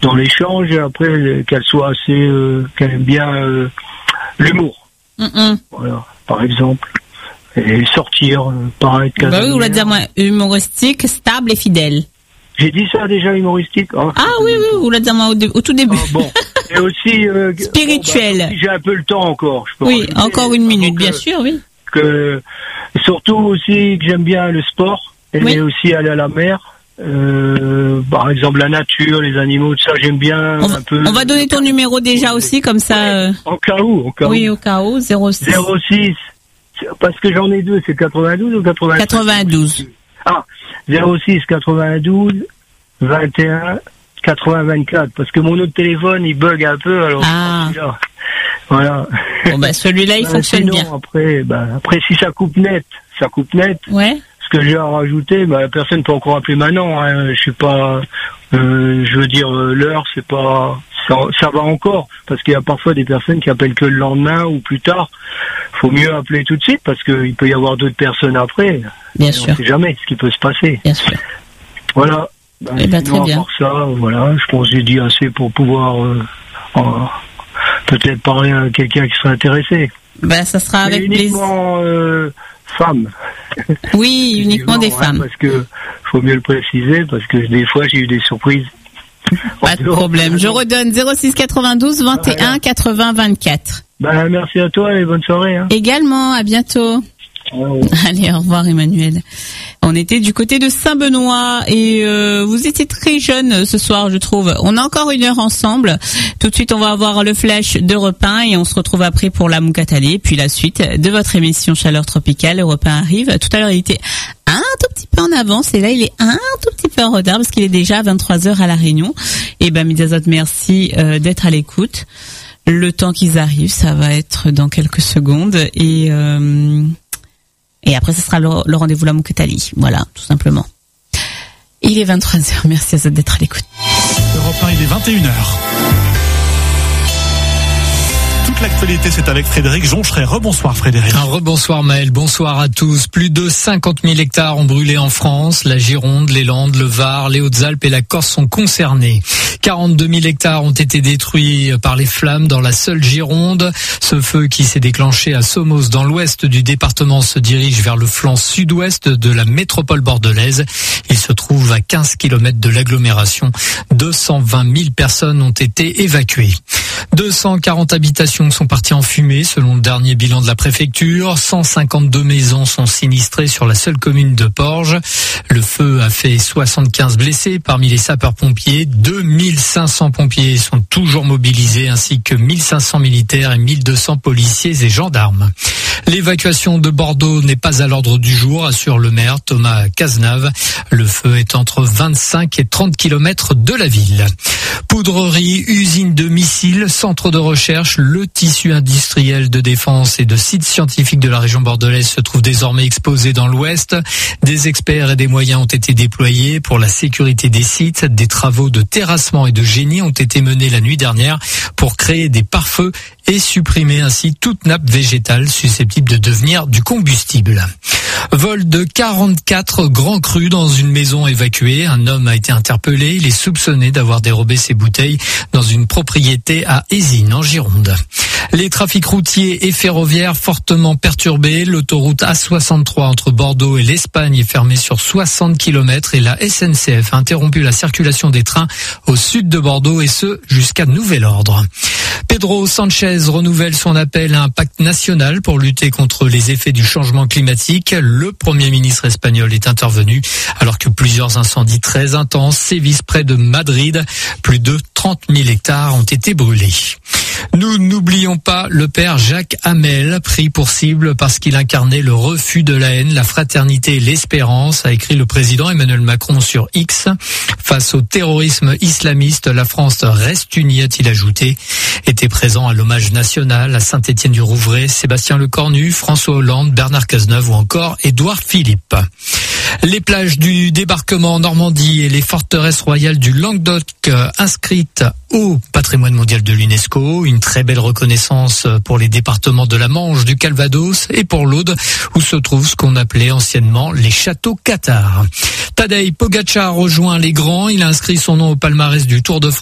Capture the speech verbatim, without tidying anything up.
dans l'échange, et après qu'elle soit assez, euh, qu'elle aime bien euh, l'humour. Mm-hmm. Voilà, par exemple. Et sortir, euh, paraître casanière. Bah oui, on l'a dit à moi, humoristique, stable et fidèle. J'ai dit ça déjà, humoristique. Oh, ah oui, oui, vous l'avez dit à moi au, au tout début. Ah, bon. Et aussi euh, spirituel. Bon, bah, si j'ai un peu le temps encore. Je peux oui, encore une minute, bien que, sûr, oui. Que surtout aussi que j'aime bien le sport et oui. aussi aller à la mer. Euh, par exemple la nature, les animaux, tout ça, j'aime bien on va, un peu. On va donner ton numéro déjà aussi, comme ça. Ouais, en cas où, au cas oui, où. au cas où, zéro six. zéro six, parce que j'en ai deux, c'est quatre-vingt-douze ou quatre-vingt-douze quatre-vingt-douze. Ah, zéro six quatre-vingt-douze vingt et un quatre-vingts vingt-quatre, parce que mon autre téléphone il bug un peu, alors ah. là, voilà. Bon bah celui-là il ben, fonctionne sinon, bien. Après, ben, après si ça coupe net, ça coupe net. Ouais. Ce que j'ai à rajouter, ben, la personne peut encore appeler maintenant. Hein. Je suis pas, euh, je veux dire l'heure, c'est pas, ça, ça va encore, parce qu'il y a parfois des personnes qui appellent que le lendemain ou plus tard. Faut mieux appeler tout de suite parce qu'il peut y avoir d'autres personnes après. Bien et sûr. On ne sait jamais ce qui peut se passer. Bien sûr. Voilà. Ben, eh ben, très bien. Pour ça, voilà, je pense que j'ai dit assez pour pouvoir euh, en, peut-être parler à quelqu'un qui serait intéressé. Ben, ça sera Mais avec uniquement euh, femmes. Oui, uniquement des femmes. Parce que faut mieux le préciser, parce que des fois j'ai eu des surprises. Pas de problème. Je redonne zéro six quatre-vingt-douze vingt et un quatre-vingts vingt-quatre. Ben, merci à toi et bonne soirée. Hein. Également, à bientôt. Oh. Allez, au revoir Emmanuel. On était du côté de Saint-Benoît et euh, vous étiez très jeune ce soir, je trouve. On a encore une heure ensemble. Tout de suite, on va avoir le flash d'Europe un et on se retrouve après pour la Moukatali, puis la suite de votre émission Chaleur Tropicale. Europe un arrive. Tout à l'heure, il était un tout petit peu en avance et là, il est un tout petit peu en retard parce qu'il est déjà à vingt-trois heures à La Réunion. Et ben, Midazot, merci euh, d'être à l'écoute. Le temps qu'ils arrivent, ça va être dans quelques secondes et... Euh, Et après, ce sera le, le rendez-vous la Moukatali. Voilà, tout simplement. Il est vingt-trois heures. Merci à vous d'être à l'écoute. Europe un, il est vingt et une heures. Toute l'actualité, c'est avec Frédéric Joncheret. Rebonsoir Frédéric. Un rebonsoir Maël, bonsoir à tous. Plus de cinquante mille hectares ont brûlé en France. La Gironde, les Landes, le Var, les Hautes-Alpes et la Corse sont concernés. quarante-deux mille hectares ont été détruits par les flammes dans la seule Gironde. Ce feu qui s'est déclenché à Somos dans l'ouest du département se dirige vers le flanc sud-ouest de la métropole bordelaise. Il se trouve à quinze kilomètres de l'agglomération. deux cent vingt mille personnes ont été évacuées. deux cent quarante habitations sont parties en fumée selon le dernier bilan de la préfecture. cent cinquante-deux maisons sont sinistrées sur la seule commune de Porges. Le feu a fait soixante-quinze blessés parmi les sapeurs-pompiers. deux mille cinq cents pompiers sont toujours mobilisés ainsi que mille cinq cents militaires et mille deux cents policiers et gendarmes. L'évacuation de Bordeaux n'est pas à l'ordre du jour, assure le maire Thomas Cazenave. Le feu est entre vingt-cinq et trente kilomètres de la ville. Poudrerie, usine de missiles, centre de recherche, le tissu industriel de défense et de sites scientifiques de la région bordelaise se trouve désormais exposé dans l'ouest. Des experts et des moyens ont été déployés pour la sécurité des sites. Des travaux de terrassement et de génie ont été menés la nuit dernière pour créer des pare-feux et supprimer ainsi toute nappe végétale susceptible de devenir du combustible. Vol de quarante-quatre grands crus dans une maison évacuée. Un homme a été interpellé. Il est soupçonné d'avoir dérobé ses bouteilles dans une propriété à Ézines, en Gironde. Les trafics routiers et ferroviaires fortement perturbés. L'autoroute A soixante-trois entre Bordeaux et l'Espagne est fermée sur soixante kilomètres et la S N C F a interrompu la circulation des trains au sud de Bordeaux et ce jusqu'à nouvel ordre. Pedro Sanchez renouvelle son appel à un pacte national pour lutter contre les effets du changement climatique. Le Premier ministre espagnol est intervenu alors que plusieurs incendies très intenses sévissent près de Madrid. Plus de trente mille hectares ont été brûlés. Nous n'oublions pas le père Jacques Hamel, pris pour cible parce qu'il incarnait le refus de la haine, la fraternité et l'espérance, a écrit le président Emmanuel Macron sur X. Face au terrorisme islamiste, la France reste unie, a-t-il ajouté. Étaient présents à l'hommage national à Saint-Étienne-du-Rouvray, Sébastien Lecornu, François Hollande, Bernard Cazeneuve ou encore Édouard Philippe. Les plages du débarquement en Normandie et les forteresses royales du Languedoc inscrites au patrimoine mondial de l'UNESCO. Une très belle reconnaissance pour les départements de la Manche, du Calvados et pour l'Aude où se trouve ce qu'on appelait anciennement les châteaux cathares. Tadej Pogačar rejoint les grands. Il a inscrit son nom au palmarès du Tour de France.